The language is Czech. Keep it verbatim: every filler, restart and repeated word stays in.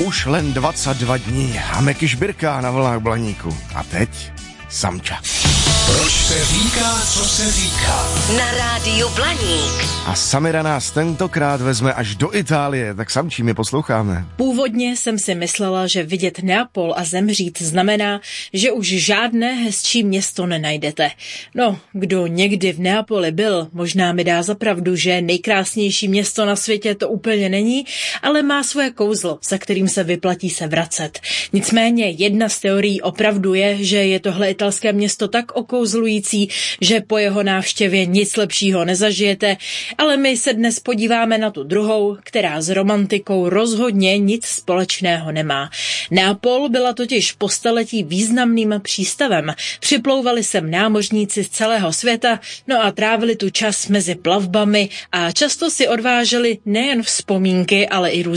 Už len dvacet dva dní a Meky šbirká na vlnách Blaníku. A teď Samča. Proč se říká, co se říká? Na rádiu Blaník. A Samira nás tentokrát vezme až do Itálie, tak Samčí, my posloucháme. Původně jsem si myslela, že vidět Neapol a zemřít znamená, že už žádné hezčí město nenajdete. No, kdo někdy v Neapoli byl, možná mi dá za pravdu, že nejkrásnější město na světě to úplně není, ale má svoje kouzlo, za kterým se vyplatí se vracet. Nicméně jedna z teorií opravdu je, že je tohle italské město tak okouzlující, že po jeho návštěvě nic lepšího nezažijete, ale my se dnes podíváme na tu druhou, která s romantikou rozhodně nic společného nemá. Neapol byla totiž po staletí významným přístavem. Připlouvali sem námořníci z celého světa, no a trávili tu čas mezi plavbami a často si odváželi nejen vzpomínky, ale i různé